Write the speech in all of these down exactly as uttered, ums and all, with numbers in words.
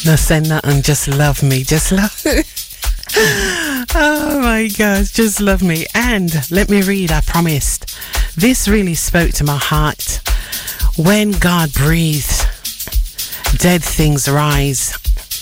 No, say nothing, just love me. Just love Oh my gosh, just love me. And let me read, I promised. This really spoke to my heart. When God breathed, dead things rise.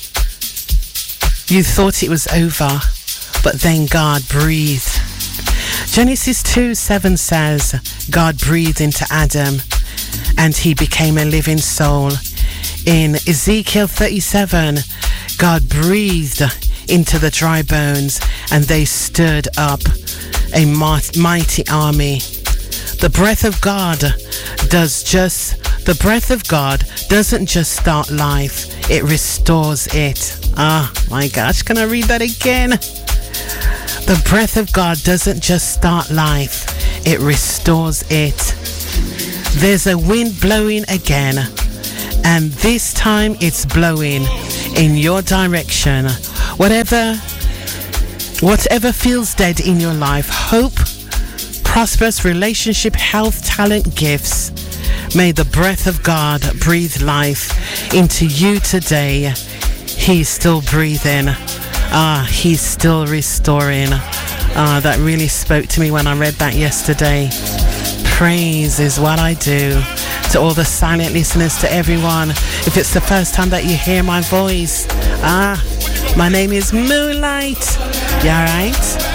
You thought it was over, but then God breathed. Genesis two seven says, God breathed into Adam and he became a living soul. In Ezekiel thirty-seven, God breathed into the dry bones and they stood up, a mighty army. The breath of God does just, the breath of God doesn't just start life, it restores it. Ah, my gosh, can I read that again? The breath of God doesn't just start life, it restores it. There's a wind blowing again, and this time it's blowing in your direction. Whatever, whatever feels dead in your life, hope, prosperous relationship, health, talent, gifts, may the breath of God breathe life into you today. He's still breathing. Ah, he's still restoring. Ah, that really spoke to me when I read that yesterday. Praise is what I do. To all the silent listeners, to everyone, if it's the first time that you hear my voice, ah, my name is Moonlight. You alright?